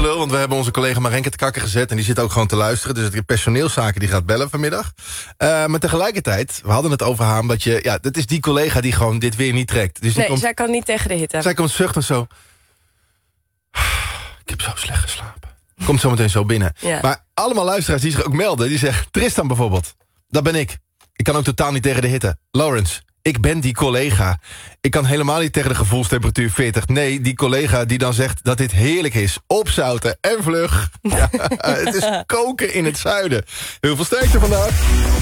veel, want we hebben onze collega Marenke te kakken gezet... en die zit ook gewoon te luisteren. Dus het personeelszaken die gaat bellen vanmiddag. Maar tegelijkertijd, we hadden het over haar... omdat dat is die collega die gewoon dit weer niet trekt. Dus zij kan niet tegen de hitte. Zij komt zuchtend zo... Ik heb zo slecht geslapen. Komt zo meteen zo binnen. Ja. Maar allemaal luisteraars die zich ook melden... die zeggen, Tristan bijvoorbeeld, dat ben ik. Ik kan ook totaal niet tegen de hitte. Lawrence, ik ben die collega. Ik kan helemaal niet tegen de gevoelstemperatuur 40. Nee, die collega die dan zegt dat dit heerlijk is. Opzouten en vlug. Ja, het is koken in het zuiden. Heel veel sterkte vandaag.